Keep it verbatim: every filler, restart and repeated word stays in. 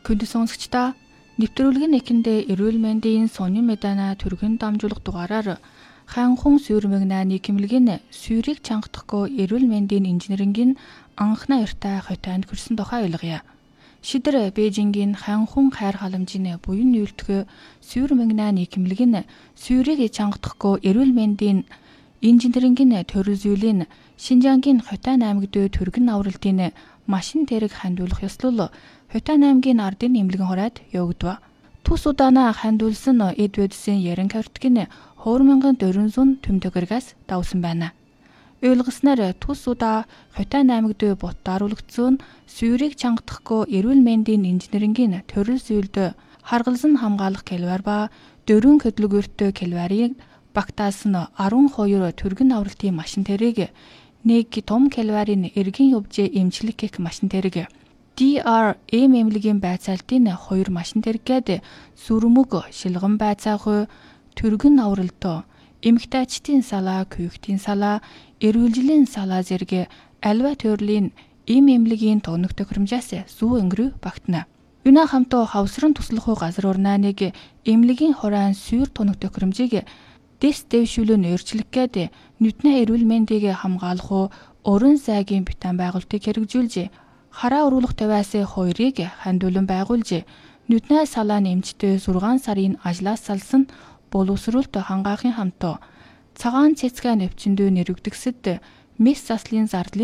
Күнд сонсогчдоо нэвтрүүлгийн нэхэндээ эрүүл мэндийн сонин мэдана түргэн дамжуулах дугаараар ханхун сүйрмэгнаа нийгэмлэгийн сүйрийг чангадахгүй эрүүл мэндийн инженерингийн анхны аяртай хотойнд хүрсэн тухай ойлгоё. Шидэр Бээжингийн ханхун хайр халамжийн буян нүүлтгэх сүйрмэгнаа нийгэмлэгийн сүйрийг чангадахгүй эрүүл мэндийн инженерингийн төрөл зүйлийн Шинжаангийн Хотайн аймагт түргэн авралтын машин тэрэг хандуулах ёслол Хотайн аймгийн ардын эмнэлгийн хороод явагдав. Тус удаанаа хандуулсан эд бодисын ярин картгийн two thousand four hundred тэмдэгэргээс давсан байна. Ойлгосноор тус удаа Хотайн аймагт боттааруулагдсан сүйрийг чангадахгүй эрүүл мэндийн инженерингийн төрөл зүйлд харгалзан хамгаалах калвар ба дөрвөн хөдөлгөөртөө калварыг багтаасан twelve түргэн авралтын машин тэрэг нэг том калварын эргэн явж эмчлэх гэх машин тэрэг ди ар эм эмнэлгийн байцаалтын хоёр машин тэргээд сүрмөг шилгэн байцаагүй түргэн авралт эмгтайчдын салаа, күйхтийн салаа, эрүүлжлийн салаа зэрэг альва төрлийн эм эмнэлгийн тоног тохиромжаас сүү өнгөрөө багтана. Юна хамтаа хавсран туслах газар урнаа нэг эмнэлгийн хурaan сүйр тоног тохиромжийг дэс дэвшүүлэн өөрчлөх гээд нүдний эрүүл мэндийг хамгаалах уран сайгийн битан байгуулалтыг хэрэгжүүлж хараа уруулах тавиас хоёрыг хандуулан байгуулж нүдний салаа нэмжтэй six сарын ажлаас салсан боловсруулалт хангаахын хамтаа цагаан цэцгээ навчинд нэрвдэгсэд мис заслын зардлын